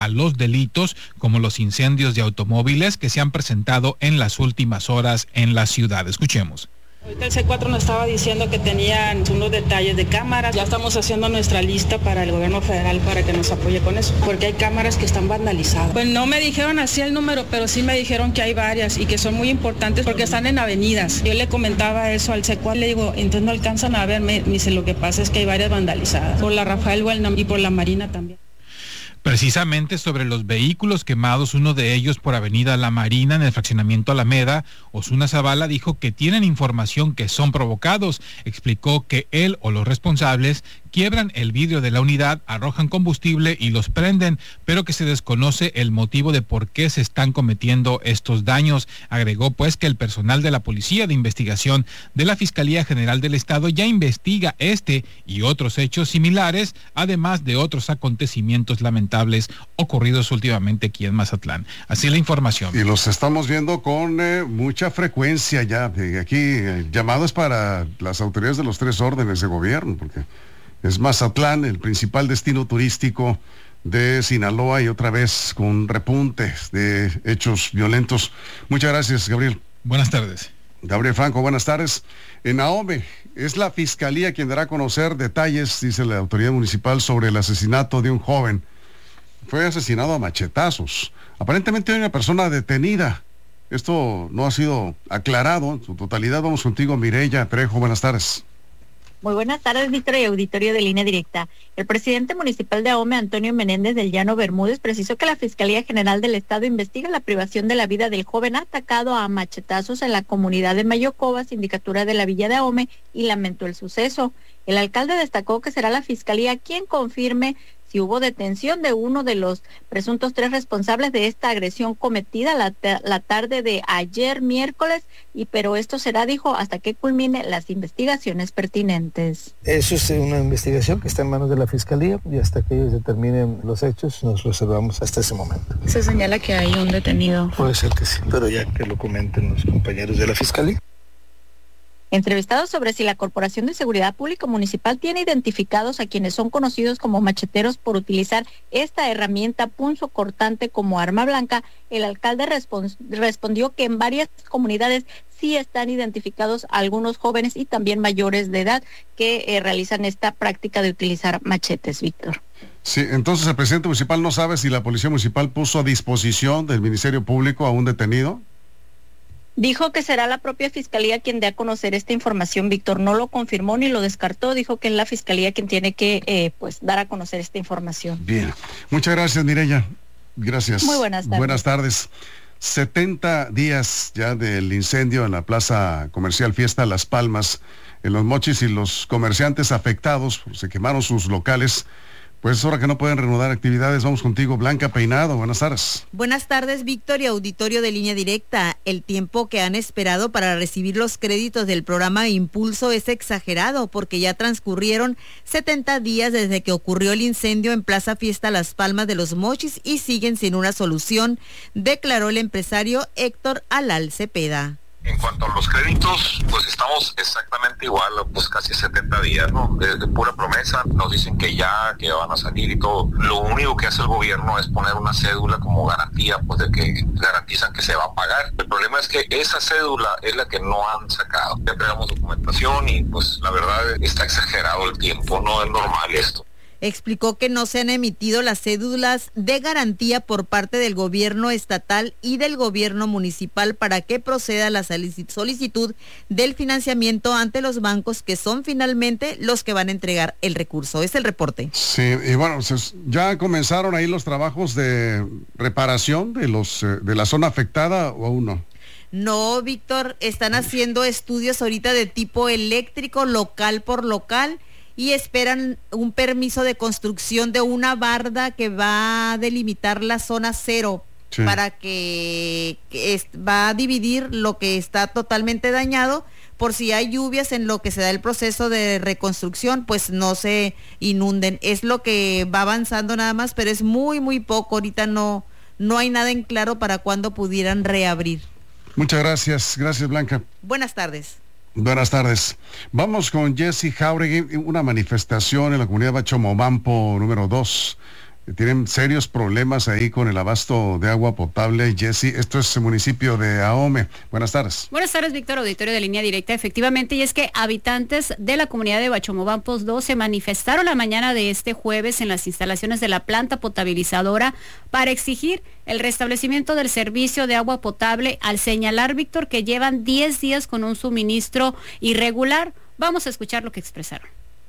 a los delitos como los incendios de automóviles que se han presentado en las últimas horas en la ciudad. Escuchemos. Ahorita el C4 nos estaba diciendo que tenían unos detalles de cámaras. Ya estamos haciendo nuestra lista para el gobierno federal para que nos apoye con eso, porque hay cámaras que están vandalizadas. Pues no me dijeron así el número, pero sí me dijeron que hay varias y que son muy importantes porque están en avenidas. Yo le comentaba eso al C4, le digo, entonces no alcanzan a ver, me dice, lo que pasa es que hay varias vandalizadas, por la Rafael Buelna y por la Marina también. Precisamente sobre los vehículos quemados, uno de ellos por Avenida La Marina en el fraccionamiento Alameda, Osuna Zavala dijo que tienen información que son provocados. Explicó que él o los responsables quiebran el vidrio de la unidad, arrojan combustible y los prenden, pero que se desconoce el motivo de por qué se están cometiendo estos daños. Agregó pues que el personal de la Policía de Investigación de la Fiscalía General del Estado ya investiga este y otros hechos similares, además de otros acontecimientos lamentables ocurridos últimamente aquí en Mazatlán. Así la información. Y los estamos viendo con mucha frecuencia ya. Aquí llamados para las autoridades de los 3 órdenes de gobierno, porque es Mazatlán el principal destino turístico de Sinaloa y otra vez con repuntes de hechos violentos. Muchas gracias, Gabriel. Buenas tardes. Gabriel Franco, buenas tardes. En Ahome, es la Fiscalía quien dará a conocer detalles, dice la autoridad municipal, sobre el asesinato de un joven. Fue asesinado a machetazos. Aparentemente hay una persona detenida. Esto no ha sido aclarado en su totalidad. Vamos contigo, Mireya Trejo. Buenas tardes. Muy buenas tardes, Víctor y auditorio de Línea Directa. El presidente municipal de Ahome, Antonio Menéndez del Llano Bermúdez, precisó que la Fiscalía General del Estado investiga la privación de la vida del joven atacado a machetazos en la comunidad de Mayocoba, sindicatura de la Villa de Ahome, y lamentó el suceso. El alcalde destacó que será la Fiscalía quien confirme si hubo detención de uno de los presuntos 3 responsables de esta agresión cometida la tarde de ayer miércoles, pero esto será, dijo, hasta que culmine las investigaciones pertinentes. Eso es una investigación que está en manos de la Fiscalía y hasta que ellos determinen los hechos nos reservamos hasta ese momento. Se señala que hay un detenido. Puede ser que sí, pero ya que lo comenten los compañeros de la Fiscalía. Entrevistados sobre si la Corporación de Seguridad Pública Municipal tiene identificados a quienes son conocidos como macheteros por utilizar esta herramienta punzocortante como arma blanca, el alcalde respondió que en varias comunidades sí están identificados algunos jóvenes y también mayores de edad que realizan esta práctica de utilizar machetes, Víctor. Sí, entonces el presidente municipal no sabe si la Policía Municipal puso a disposición del Ministerio Público a un detenido. Dijo que será la propia Fiscalía quien dé a conocer esta información, Víctor. No lo confirmó ni lo descartó, dijo que es la Fiscalía quien tiene que dar a conocer esta información. Bien, muchas gracias, Mireya. Gracias. Muy buenas tardes. Buenas tardes. 70 días ya del incendio en la Plaza Comercial Fiesta Las Palmas, en Los Mochis, y los comerciantes afectados, se quemaron sus locales. Pues es hora que no pueden reanudar actividades. Vamos contigo, Blanca Peinado. Buenas tardes. Buenas tardes, Víctor y auditorio de Línea Directa. El tiempo que han esperado para recibir los créditos del programa Impulso es exagerado porque ya transcurrieron 70 días desde que ocurrió el incendio en Plaza Fiesta Las Palmas de Los Mochis y siguen sin una solución, declaró el empresario Héctor Alal Cepeda. En cuanto a los créditos, pues estamos exactamente igual, pues casi 70 días, ¿no? De pura promesa, nos dicen que van a salir y todo. Lo único que hace el gobierno es poner una cédula como garantía, pues de que garantizan que se va a pagar. El problema es que esa cédula es la que no han sacado. Ya entregamos documentación y pues la verdad está exagerado el tiempo, no es normal esto. Explicó que no se han emitido las cédulas de garantía por parte del gobierno estatal y del gobierno municipal para que proceda la solicitud del financiamiento ante los bancos, que son finalmente los que van a entregar el recurso. Es el reporte. Sí, y bueno, ya comenzaron ahí los trabajos de reparación de la zona afectada, ¿o aún no? No, Víctor, están haciendo estudios ahorita de tipo eléctrico, local por local, y esperan un permiso de construcción de una barda que va a delimitar la zona 0, sí, para que va a dividir lo que está totalmente dañado, por si hay lluvias en lo que se da el proceso de reconstrucción, pues no se inunden. Es lo que va avanzando nada más, pero es muy, muy poco. Ahorita no hay nada en claro para cuándo pudieran reabrir. Muchas gracias. Gracias, Blanca. Buenas tardes. Buenas tardes. Vamos con Jessy Jauregui. Una manifestación en la comunidad Bachomobampo número 2 tienen serios problemas ahí con el abasto de agua potable. Jessy, esto es el municipio de Ahome. Buenas tardes. Buenas tardes, Víctor, auditorio de Línea Directa. Efectivamente, y es que habitantes de la comunidad de Bachomovampos 2 se manifestaron la mañana de este jueves en las instalaciones de la planta potabilizadora para exigir el restablecimiento del servicio de agua potable, al señalar, Víctor, que llevan 10 días con un suministro irregular. Vamos a escuchar lo que expresaron.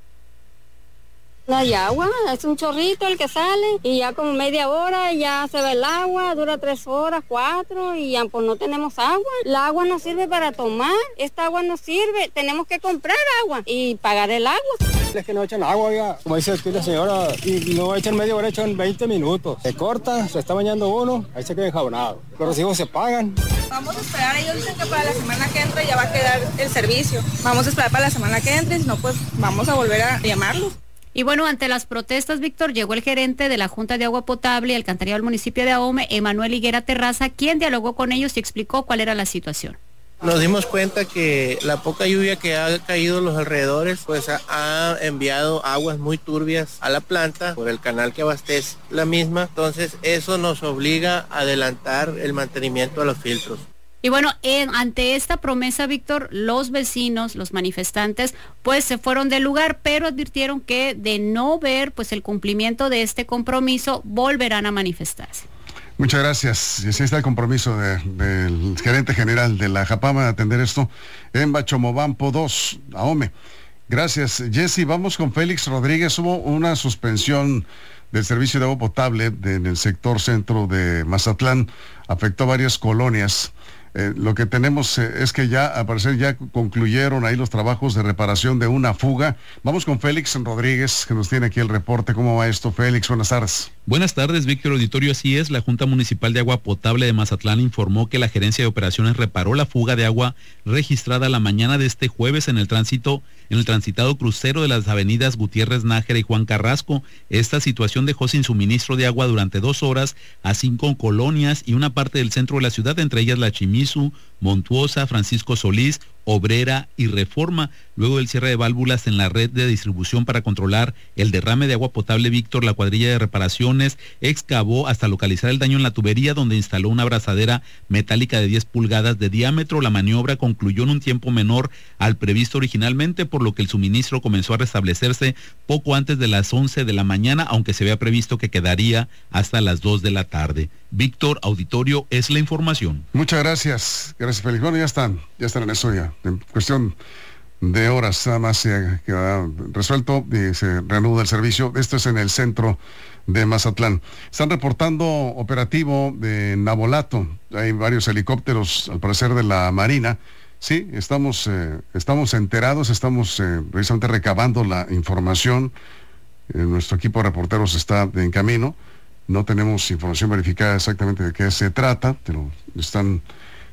No hay agua, es un chorrito el que sale y ya como media hora ya se va el agua, dura 3 horas, 4 y ya pues no tenemos agua. El agua no sirve para tomar, esta agua no sirve, tenemos que comprar agua y pagar el agua. Es que no echan agua, oiga, como dice aquí la señora, y no echan media hora, echan 20 minutos. Se corta, se está bañando uno, ahí se queda enjabonado. Los recibos se pagan. Vamos a esperar, ellos dicen que para la semana que entra ya va a quedar el servicio. Vamos a esperar para la semana que entre, si no pues vamos a volver a llamarlos. Y bueno, ante las protestas, Víctor, llegó el gerente de la Junta de Agua Potable y Alcantarillado del municipio de Ahome, Emanuel Higuera Terraza, quien dialogó con ellos y explicó cuál era la situación. Nos dimos cuenta que la poca lluvia que ha caído en los alrededores pues ha enviado aguas muy turbias a la planta por el canal que abastece la misma, entonces eso nos obliga a adelantar el mantenimiento de los filtros. Y bueno, ante esta promesa, Víctor, los vecinos, los manifestantes, pues se fueron del lugar, pero advirtieron que de no ver pues el cumplimiento de este compromiso, volverán a manifestarse. Muchas gracias. Y así está el compromiso del gerente general de la Japama de atender esto en Bachomovampo 2, Ahome. Gracias, Jessy. Vamos con Félix Rodríguez. Hubo una suspensión del servicio de agua potable en el sector centro de Mazatlán. Afectó a varias colonias. Lo que tenemos es que ya, al parecer, ya concluyeron ahí los trabajos de reparación de una fuga. Vamos con Félix Rodríguez, que nos tiene aquí el reporte. ¿Cómo va esto, Félix? Buenas tardes. Buenas tardes, Víctor Auditorio. Así es, la Junta Municipal de Agua Potable de Mazatlán informó que la Gerencia de Operaciones reparó la fuga de agua registrada la mañana de este jueves en el transitado crucero de las avenidas Gutiérrez Nájera y Juan Carrasco. Esta situación dejó sin suministro de agua durante 2 horas a 5 colonias y una parte del centro de la ciudad, entre ellas La Chimizu, Montuosa, Francisco Solís, Obrera y Reforma. Luego del cierre de válvulas en la red de distribución para controlar el derrame de agua potable, Víctor, la cuadrilla de reparaciones excavó hasta localizar el daño en la tubería, donde instaló una abrazadera metálica de 10 pulgadas de diámetro. La maniobra concluyó en un tiempo menor al previsto originalmente, por lo que el suministro comenzó a restablecerse poco antes de las 11 de la mañana, aunque se había previsto que quedaría hasta las 2 de la tarde. Víctor, auditorio, es la información. Muchas gracias. Gracias, Félix. Bueno, ya están en eso ya. En cuestión de horas nada más se queda resuelto y se reanuda el servicio. Esto es en el centro de Mazatlán. Están reportando operativo de Nabolato. Hay varios helicópteros, al parecer, de la Marina. Sí, estamos enterados, estamos precisamente recabando la información. Nuestro equipo de reporteros está en camino. No tenemos información verificada exactamente de qué se trata, pero están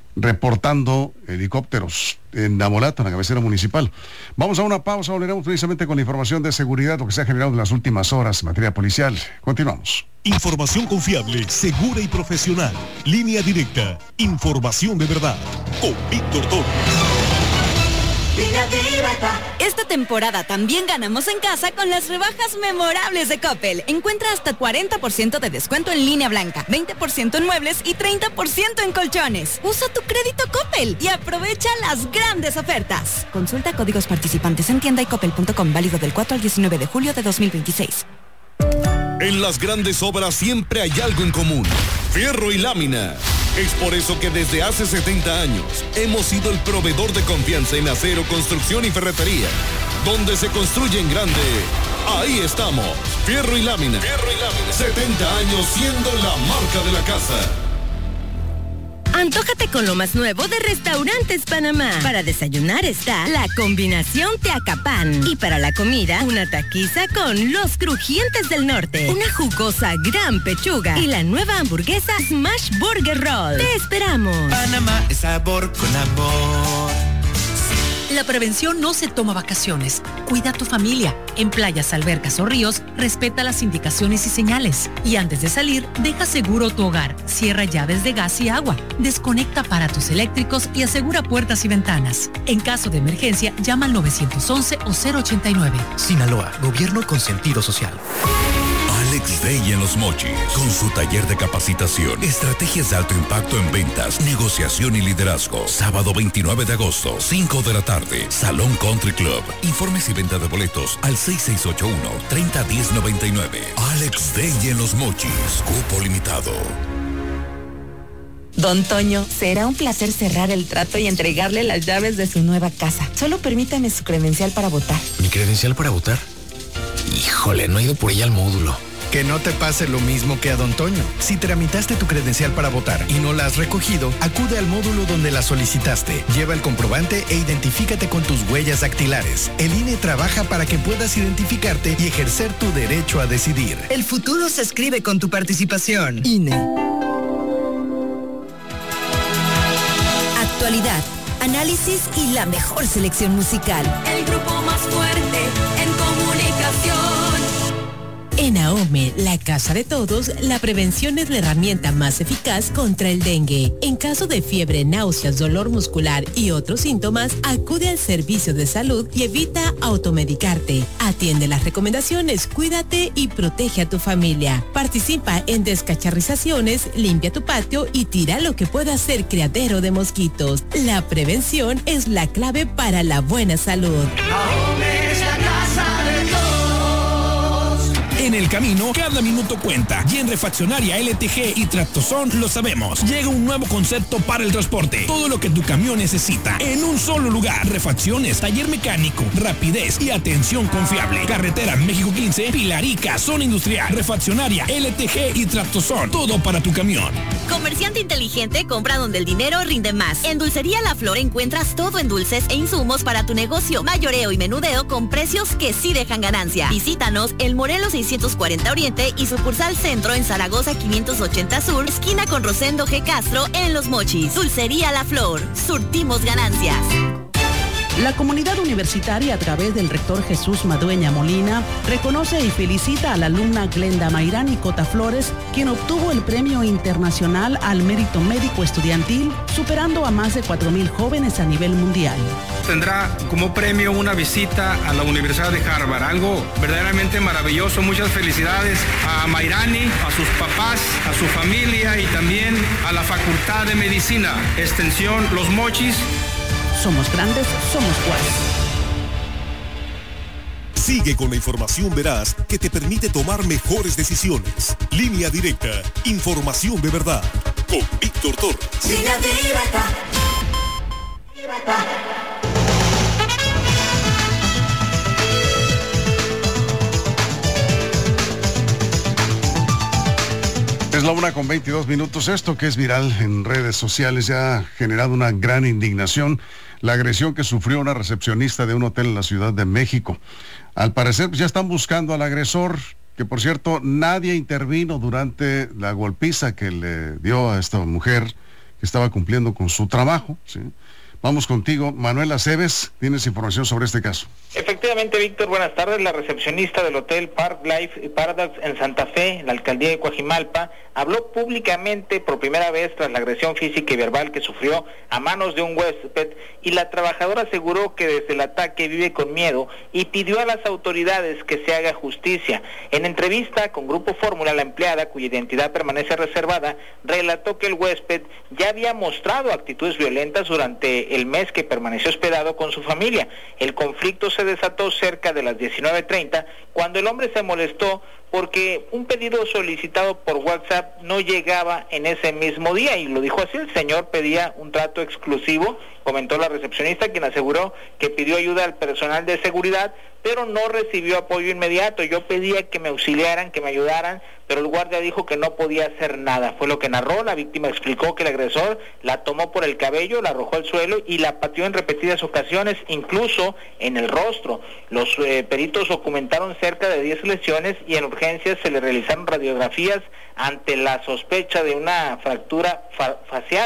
reportando helicópteros en Nabolato, en la cabecera municipal. Vamos a una pausa, volveremos precisamente con la información de seguridad, lo que se ha generado en las últimas horas en materia policial. Continuamos. Información confiable, segura y profesional. Línea Directa. Información de verdad. Con Víctor Torres. Esta temporada también ganamos en casa con las rebajas memorables de Coppel. Encuentra hasta 40% de descuento en línea blanca, 20% en muebles y 30% en colchones. Usa tu crédito Coppel y aprovecha las grandes ofertas. Consulta códigos participantes en tienda y coppel.com, válido del 4 al 19 de julio de 2026. En las grandes obras siempre hay algo en común: fierro y lámina. Es por eso que desde hace 70 años hemos sido el proveedor de confianza en acero, construcción y ferretería. Donde se construye en grande, ahí estamos. Fierro y lámina. 70 años siendo la marca de la casa. Antójate con lo más nuevo de Restaurantes Panamá. Para desayunar está la combinación Teacapán. Y para la comida, una taquiza con los crujientes del norte, una jugosa gran pechuga y la nueva hamburguesa Smash Burger Roll. ¡Te esperamos! Panamá es sabor con amor. La prevención no se toma vacaciones. Cuida a tu familia. En playas, albercas o ríos, respeta las indicaciones y señales. Y antes de salir, deja seguro tu hogar. Cierra llaves de gas y agua. Desconecta aparatos eléctricos y asegura puertas y ventanas. En caso de emergencia, llama al 911 o 089. Sinaloa, gobierno con sentido social. Alex Day en Los Mochis, con su taller de capacitación, estrategias de alto impacto en ventas, negociación y liderazgo. Sábado 29 de agosto, 5 de la tarde, Salón Country Club. Informes y venta de boletos al 6681-301099. Alex Day en Los Mochis, cupo limitado. Don Toño, será un placer cerrar el trato y entregarle las llaves de su nueva casa. Solo permítame su credencial para votar. ¿Mi credencial para votar? Híjole, no he ido por ella al módulo. Que no te pase lo mismo que a Don Toño. Si tramitaste tu credencial para votar y no la has recogido, acude al módulo donde la solicitaste. Lleva el comprobante e identifícate con tus huellas dactilares. El INE trabaja para que puedas identificarte y ejercer tu derecho a decidir. El futuro se escribe con tu participación. INE. Actualidad, análisis y la mejor selección musical. El grupo más fuerte en comunicación. En AOME, la casa de todos, la prevención es la herramienta más eficaz contra el dengue. En caso de fiebre, náuseas, dolor muscular y otros síntomas, acude al servicio de salud y evita automedicarte. Atiende las recomendaciones, cuídate y protege a tu familia. Participa en descacharrizaciones, limpia tu patio y tira lo que pueda ser criadero de mosquitos. La prevención es la clave para la buena salud. AOME es la casa de todos. En el camino, cada minuto cuenta. Y en Refaccionaria LTG y Tractozón lo sabemos. Llega un nuevo concepto para el transporte. Todo lo que tu camión necesita en un solo lugar. Refacciones, taller mecánico, rapidez y atención confiable. Carretera México 15, Pilarica, zona industrial. Refaccionaria LTG y Tractozón. Todo para tu camión. Comerciante inteligente compra donde el dinero rinde más. En Dulcería La Flor encuentras todo en dulces e insumos para tu negocio. Mayoreo y menudeo con precios que sí dejan ganancia. Visítanos el Morelos 640 Oriente y sucursal Centro en Zaragoza 580 Sur, esquina con Rosendo G. Castro en Los Mochis. Dulcería La Flor. Surtimos ganancias. La comunidad universitaria, a través del rector Jesús Madueña Molina, reconoce y felicita a la alumna Glenda Mayrani Cota Flores, quien obtuvo el Premio Internacional al Mérito Médico Estudiantil, superando a más de 4,000 jóvenes a nivel mundial. Tendrá como premio una visita a la Universidad de Harvard, algo verdaderamente maravilloso. Muchas felicidades a Mayrani, a sus papás, a su familia y también a la Facultad de Medicina, Extensión Los Mochis. Somos grandes, somos Juárez. Sigue con la información veraz que te permite tomar mejores decisiones. Línea Directa, información de verdad. Con Víctor Torres. Línea Directa. Es la 1:22. Esto que es viral en redes sociales ya ha generado una gran indignación. La agresión que sufrió una recepcionista de un hotel en la Ciudad de México. Al parecer pues, ya están buscando al agresor, que por cierto nadie intervino durante la golpiza que le dio a esta mujer que estaba cumpliendo con su trabajo, ¿sí? Vamos contigo, Manuel Aceves, tienes información sobre este caso. Efectivamente, Víctor, buenas tardes. La recepcionista del Hotel Park Life Paradise en Santa Fe, en la alcaldía de Coajimalpa, habló públicamente por primera vez tras la agresión física y verbal que sufrió a manos de un huésped, y la trabajadora aseguró que desde el ataque vive con miedo y pidió a las autoridades que se haga justicia. En entrevista con Grupo Fórmula, la empleada, cuya identidad permanece reservada, relató que el huésped ya había mostrado actitudes violentas durante el mes que permaneció hospedado con su familia. El conflicto se desató cerca de las 19:30 cuando el hombre se molestó porque un pedido solicitado por WhatsApp no llegaba en ese mismo día, y lo dijo así: el señor pedía un trato exclusivo, comentó la recepcionista, quien aseguró que pidió ayuda al personal de seguridad, pero no recibió apoyo inmediato. Yo pedía que me auxiliaran, que me ayudaran, pero el guardia dijo que no podía hacer nada. Fue lo que narró. La víctima explicó que el agresor la tomó por el cabello, la arrojó al suelo y la pateó en repetidas ocasiones, incluso en el rostro. Los peritos documentaron cerca de 10 lesiones y en urgencias se le realizaron radiografías ante la sospecha de una fractura facial.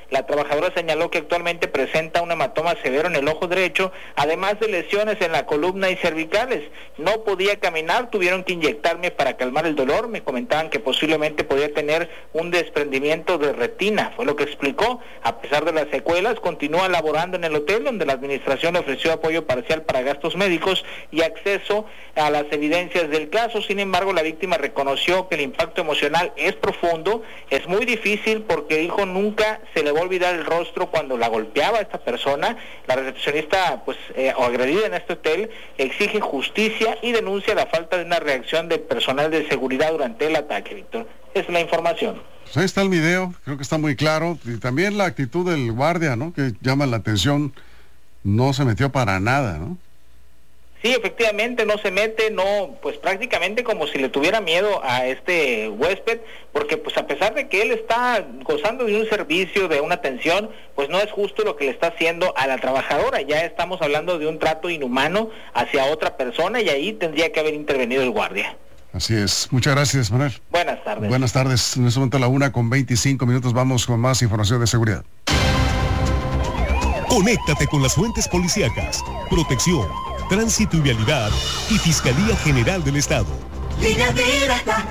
La trabajadora señaló que actualmente presenta un hematoma severo en el ojo derecho, además de lesiones en la columna y cervicales. No podía caminar, tuvieron que inyectarme para calmar el dolor. Me comentaban que posiblemente podía tener un desprendimiento de retina, fue lo que explicó. A pesar de las secuelas, continúa laborando en el hotel, donde la administración le ofreció apoyo parcial para gastos médicos y acceso a las evidencias del caso. Sin embargo, la víctima reconoció que el impacto emocional es profundo, es muy difícil porque dijo nunca se le va a olvidar el rostro cuando la golpeaba a esta persona. La recepcionista o agredida en este hotel exige justicia y denuncia la falta de una reacción de personal de seguridad durante el ataque, Víctor. Es la información. Pues ahí está el video, creo que está muy claro, y también la actitud del guardia, ¿no?, que llama la atención, no se metió para nada, ¿no? Sí, efectivamente, no se mete, pues prácticamente como si le tuviera miedo a este huésped, porque pues a pesar de que él está gozando de un servicio, de una atención, pues no es justo lo que le está haciendo a la trabajadora. Ya estamos hablando de un trato inhumano hacia otra persona y ahí tendría que haber intervenido el guardia. Así es. Muchas gracias, Manuel. Buenas tardes. Buenas tardes. En este momento a la 1:25, vamos con más información de seguridad. Conéctate con las fuentes policíacas, protección, tránsito y vialidad y Fiscalía General del Estado. Línea directa.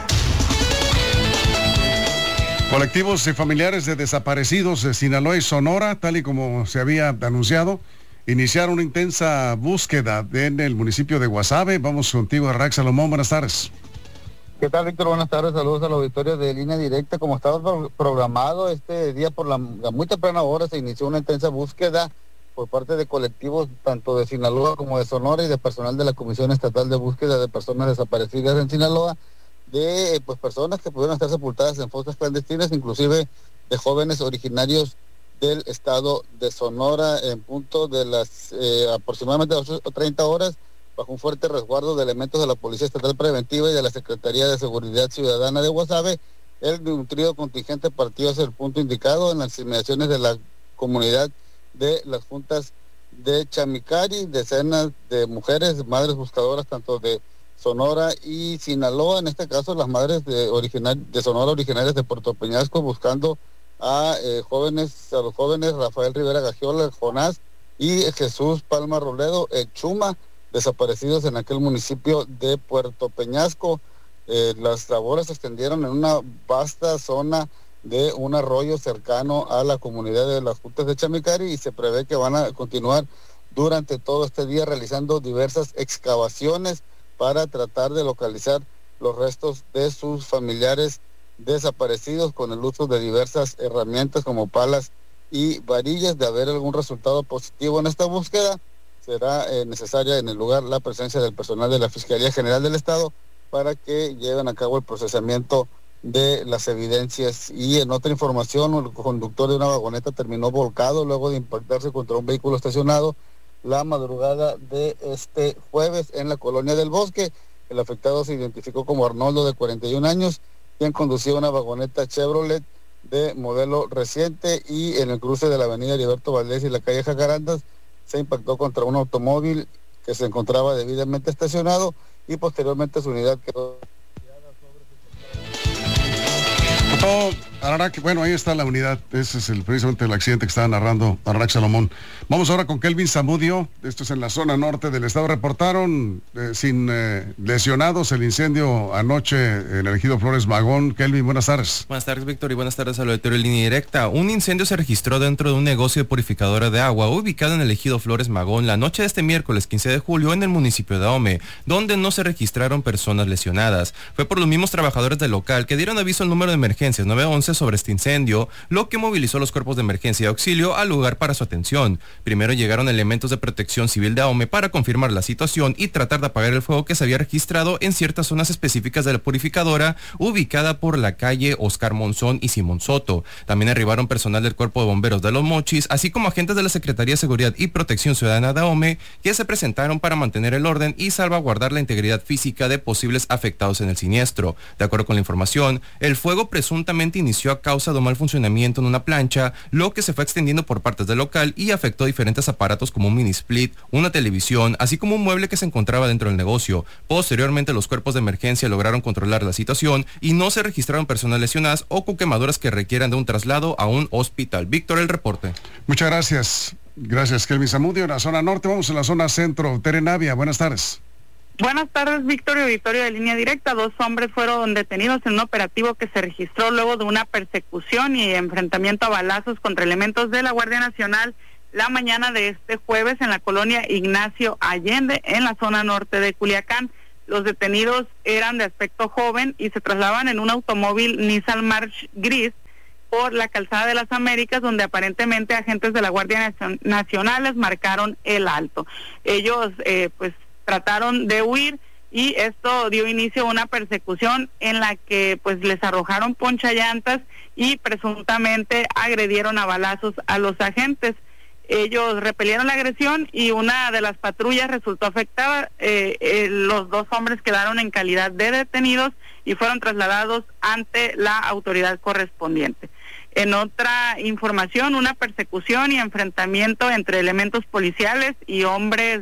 Colectivos y familiares de desaparecidos de Sinaloa y Sonora, tal y como se había anunciado, iniciaron una intensa búsqueda en el municipio de Guasave. Vamos contigo, Arrax Salomón. Buenas tardes. ¿Qué tal, Víctor? Buenas tardes, saludos al auditorio de Línea Directa. Como estaba programado, este día por la muy temprana hora se inició una intensa búsqueda por parte de colectivos tanto de Sinaloa como de Sonora y de personal de la Comisión Estatal de Búsqueda de Personas Desaparecidas en Sinaloa, de personas que pudieron estar sepultadas en fosas clandestinas, inclusive de jóvenes originarios del estado de Sonora, en punto de las aproximadamente 8:30 horas, bajo un fuerte resguardo de elementos de la Policía Estatal Preventiva y de la Secretaría de Seguridad Ciudadana de Guasave. El nutrido contingente partió hacia el punto indicado en las inmediaciones de la comunidad de las juntas de Chamicari. Decenas de mujeres, madres buscadoras tanto de Sonora y Sinaloa, en este caso las madres de Sonora originarias de Puerto Peñasco, buscando a los jóvenes Rafael Rivera Gagiola, Jonás y Jesús Palma Robledo, el Chuma, desaparecidos en aquel municipio de Puerto Peñasco. Las labores se extendieron en una vasta zona de un arroyo cercano a la comunidad de las juntas de Chamicari, y se prevé que van a continuar durante todo este día realizando diversas excavaciones para tratar de localizar los restos de sus familiares desaparecidos con el uso de diversas herramientas como palas y varillas. De haber algún resultado positivo en esta búsqueda, será necesaria en el lugar la presencia del personal de la Fiscalía General del Estado para que lleven a cabo el procesamiento de las evidencias. Y en otra información, el conductor de una vagoneta terminó volcado luego de impactarse contra un vehículo estacionado la madrugada de este jueves en la Colonia del Bosque. El afectado se identificó como Arnoldo, de 41 años, quien conducía una vagoneta Chevrolet de modelo reciente, y en el cruce de la avenida Heriberto Valdés y la calle Jacarandas se impactó contra un automóvil que se encontraba debidamente estacionado, y posteriormente su unidad quedó... Ararak, bueno, ahí está la unidad. Ese es precisamente el accidente que estaba narrando Ararak Salomón. Vamos ahora con Kelvin Zamudio. Esto es en la zona norte del estado. Reportaron sin lesionados el incendio anoche en el ejido Flores Magón. Kelvin, buenas tardes. Buenas tardes, Víctor, y buenas tardes al auditorio de Línea Directa. Un incendio se registró dentro de un negocio de purificadora de agua ubicado en el ejido Flores Magón la noche de este miércoles 15 de julio en el municipio de Ahome, donde no se registraron personas lesionadas. Fue por los mismos trabajadores del local que dieron aviso al número de emergencias 911 sobre este incendio, lo que movilizó los cuerpos de emergencia y auxilio al lugar para su atención. Primero llegaron elementos de protección civil de Ahome para confirmar la situación y tratar de apagar el fuego que se había registrado en ciertas zonas específicas de la purificadora, ubicada por la calle Oscar Monzón y Simón Soto. También arribaron personal del Cuerpo de Bomberos de Los Mochis, así como agentes de la Secretaría de Seguridad y Protección Ciudadana de Ahome, que se presentaron para mantener el orden y salvaguardar la integridad física de posibles afectados en el siniestro. De acuerdo con la información, el fuego presuntamente inició inició a causa de un mal funcionamiento en una plancha, lo que se fue extendiendo por partes del local y afectó diferentes aparatos como un mini split, una televisión, así como un mueble que se encontraba dentro del negocio. Posteriormente, los cuerpos de emergencia lograron controlar la situación y no se registraron personas lesionadas o con quemaduras que requieran de un traslado a un hospital. Víctor, el reporte. Muchas gracias. Gracias, Kelvin Zamudio. En la zona norte, vamos a la zona centro. Tere Navia, buenas tardes. Buenas tardes, Víctor y auditorio de Línea Directa. 2 hombres fueron detenidos en un operativo que se registró luego de una persecución y enfrentamiento a balazos contra elementos de la Guardia Nacional la mañana de este jueves en la colonia Ignacio Allende, en la zona norte de Culiacán. Los detenidos eran de aspecto joven y se trasladaban en un automóvil Nissan March gris por la calzada de las Américas, donde aparentemente agentes de la Guardia Nacional les marcaron el alto. Ellos pues trataron de huir y esto dio inicio a una persecución en la que pues les arrojaron ponchallantas y presuntamente agredieron a balazos a los agentes. Ellos repelieron la agresión y una de las patrullas resultó afectada. Los 2 hombres quedaron en calidad de detenidos y fueron trasladados ante la autoridad correspondiente. En otra información, una persecución y enfrentamiento entre elementos policiales y hombres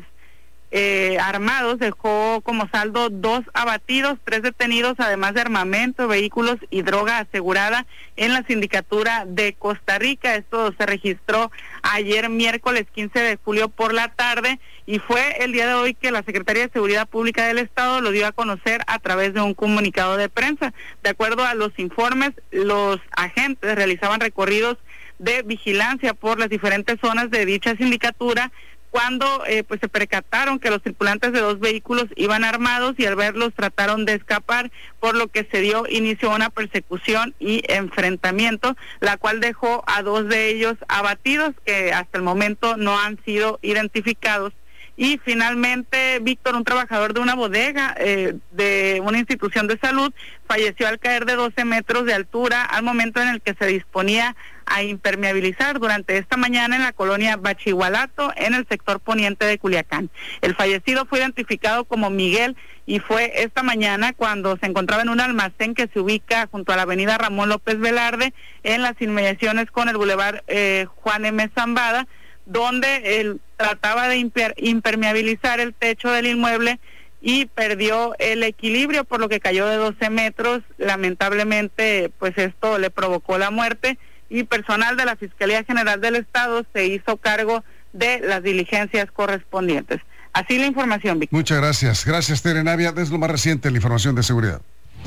armados dejó como saldo 2 abatidos, 3 detenidos, además de armamento, vehículos y droga asegurada en la sindicatura de Costa Rica. Esto se registró ayer miércoles 15 de julio por la tarde y fue el día de hoy que la Secretaría de Seguridad Pública del Estado lo dio a conocer a través de un comunicado de prensa. De acuerdo a los informes, los agentes realizaban recorridos de vigilancia por las diferentes zonas de dicha sindicatura cuando pues se percataron que los tripulantes de 2 vehículos iban armados y al verlos trataron de escapar, por lo que se dio inicio a una persecución y enfrentamiento, la cual dejó a 2 de ellos abatidos, que hasta el momento no han sido identificados. Y finalmente, Víctor, un trabajador de una bodega de una institución de salud, falleció al caer de 12 metros de altura al momento en el que se disponía a impermeabilizar durante esta mañana en la colonia Bachigualato, en el sector poniente de Culiacán. El fallecido fue identificado como Miguel y fue esta mañana cuando se encontraba en un almacén que se ubica junto a la avenida Ramón López Velarde, en las inmediaciones con el bulevar Juan M. Zambada, donde él trataba de impermeabilizar el techo del inmueble y perdió el equilibrio, por lo que cayó de 12 metros. Lamentablemente, pues esto le provocó la muerte y personal de la Fiscalía General del Estado se hizo cargo de las diligencias correspondientes. Así la información, Víctor. Muchas gracias. Gracias, Tere Navia. Es lo más reciente, la información de seguridad.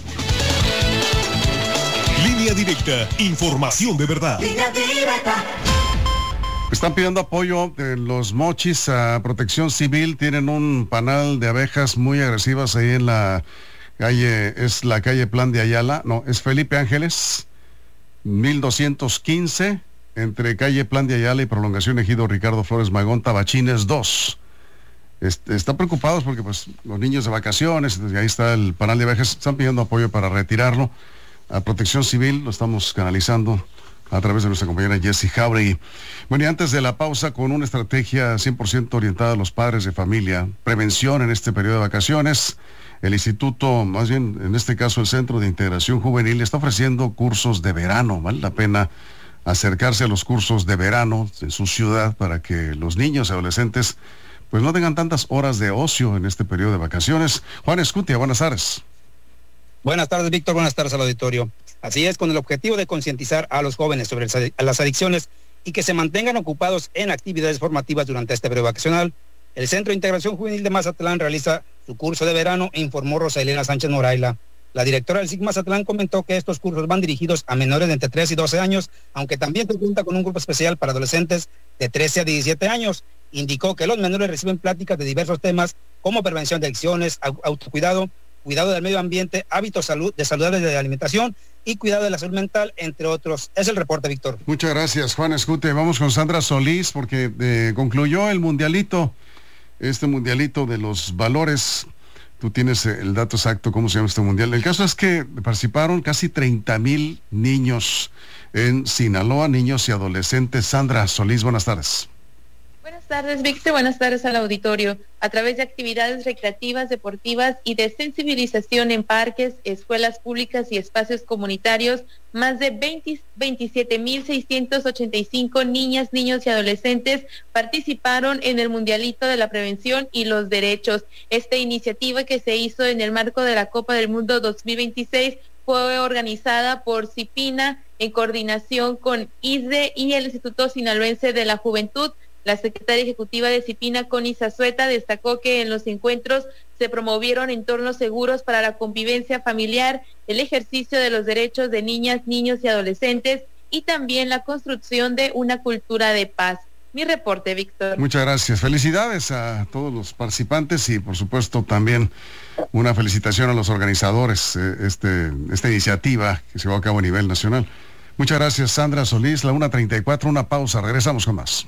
Línea Directa, información de verdad. Línea Directa. Están pidiendo apoyo de los Mochis a Protección Civil. Tienen un panal de abejas muy agresivas ahí en la calle, es la calle Plan de Ayala, no, es Felipe Ángeles, 1215, entre calle Plan de Ayala y Prolongación Ejido Ricardo Flores Magón, Tabachines 2. Están preocupados porque pues los niños de vacaciones, ahí está el panal de abejas, están pidiendo apoyo para retirarlo. A Protección Civil lo estamos canalizando a través de nuestra compañera Jessie Jauregui. Bueno, y antes de la pausa, con una estrategia 100% orientada a los padres de familia, prevención en este periodo de vacaciones, el instituto, más bien en este caso el Centro de Integración Juvenil, está ofreciendo cursos de verano. Vale la pena acercarse a los cursos de verano en su ciudad para que los niños y adolescentes pues no tengan tantas horas de ocio en este periodo de vacaciones. Juan Escutia, buenas tardes. Buenas tardes, Víctor. Buenas tardes al auditorio. Así es, con el objetivo de concientizar a los jóvenes sobre las adicciones y que se mantengan ocupados en actividades formativas durante este periodo vacacional, el Centro de Integración Juvenil de Mazatlán realiza su curso de verano, informó Rosa Elena Sánchez Moraila. La directora del SIC Mazatlán comentó que estos cursos van dirigidos a menores de entre 3 y 12 años, aunque también se cuenta con un grupo especial para adolescentes de 13 a 17 años. Indicó que los menores reciben pláticas de diversos temas como prevención de adicciones, autocuidado, cuidado del medio ambiente, hábitos saludables de alimentación y cuidado de la salud mental, entre otros. Es el reporte, Víctor. Muchas gracias, Juan Escute. Vamos con Sandra Solís porque concluyó el mundialito, este mundialito de los valores. Tú tienes el dato exacto, cómo se llama este mundial. El caso es que participaron casi 30,000 niños en Sinaloa, niños y adolescentes. Sandra Solís, buenas tardes. Buenas tardes, Víctor. Buenas tardes al auditorio. A través de actividades recreativas, deportivas y de sensibilización en parques, escuelas públicas y espacios comunitarios, más de 27.685 niñas, niños y adolescentes participaron en el Mundialito de la Prevención y los Derechos. Esta iniciativa, que se hizo en el marco de la Copa del Mundo 2026, fue organizada por CIPINA en coordinación con ISDE y el Instituto Sinaloense de la Juventud. La secretaria ejecutiva de CIPINA, Connie Zazueta, destacó que en los encuentros se promovieron entornos seguros para la convivencia familiar, el ejercicio de los derechos de niñas, niños y adolescentes y también la construcción de una cultura de paz. Mi reporte, Víctor. Muchas gracias. Felicidades a todos los participantes y, por supuesto, también una felicitación a los organizadores de esta iniciativa que se llevó a cabo a nivel nacional. Muchas gracias, Sandra Solís. La 1:34, una pausa. Regresamos con más.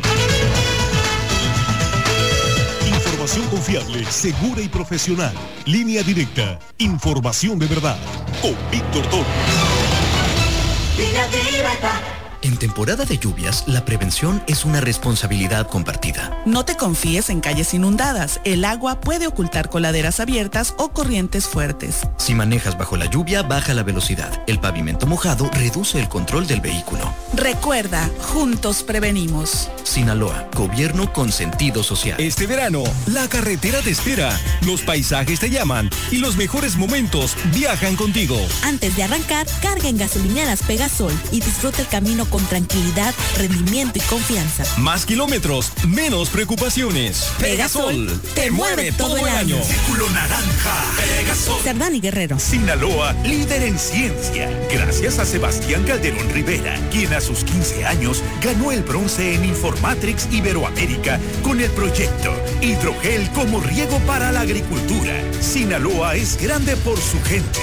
Información confiable, segura y profesional. Línea Directa. Información de verdad. Con Víctor Toro. Línea Directa. En temporada de lluvias, la prevención es una responsabilidad compartida. No te confíes en calles inundadas. El agua puede ocultar coladeras abiertas o corrientes fuertes. Si manejas bajo la lluvia, baja la velocidad. El pavimento mojado reduce el control del vehículo. Recuerda, juntos prevenimos. Sinaloa, gobierno con sentido social. Este verano, la carretera te espera, los paisajes te llaman y los mejores momentos viajan contigo. Antes de arrancar, carga en gasolineras Pegasol y disfruta el camino con tranquilidad, rendimiento y confianza. Más kilómetros, menos preocupaciones. Pegasol, te mueve todo el año. Círculo naranja. Pegasol. Cerdán y Guerrero. Sinaloa, líder en ciencia. Gracias a Sebastián Calderón Rivera, quien a sus 15 años ganó el bronce en Informatrix Iberoamérica con el proyecto Hidrogel como riego para la agricultura. Sinaloa es grande por su gente.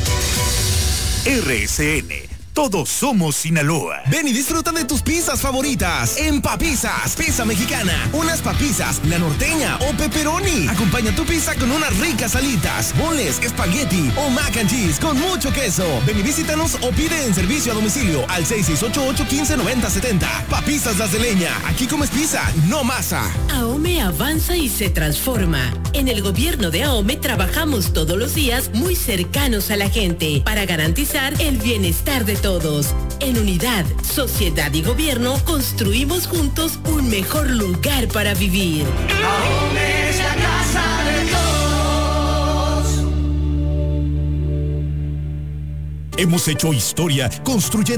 RSN. Todos somos Sinaloa. Ven y disfruta de tus pizzas favoritas en Papizzas, pizza mexicana. Unas papizzas, la norteña o pepperoni. Acompaña tu pizza con unas ricas alitas, boneless, espagueti o mac and cheese con mucho queso. Ven y visítanos o pide en servicio a domicilio al 6688-159070. Papizzas Las de Leña. Aquí comes pizza, no masa. AOME avanza y se transforma. En el gobierno de AOME trabajamos todos los días muy cercanos a la gente para garantizar el bienestar de todos. En unidad, sociedad y gobierno construimos juntos un mejor lugar para vivir. AOME es la casa de todos. Hemos hecho historia construyendo